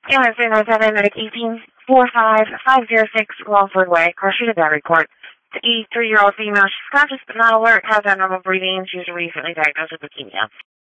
Ambulance 397, medic 1845506 Longford Way, Carshita Battery Court. The 83-year-old female, she's conscious but not alert, has abnormal breathing. She was recently diagnosed with leukemia.